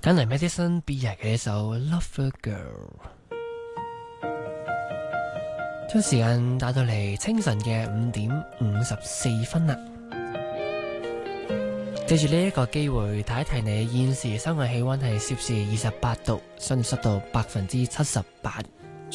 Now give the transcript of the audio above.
跟嚟 Madison Beer 嘅一首 Love a Girl， 將時間打到嚟清晨嘅5:54啦。借住呢一個機會提一提你，現時室外氣溫係攝氏28度，相對濕度78%。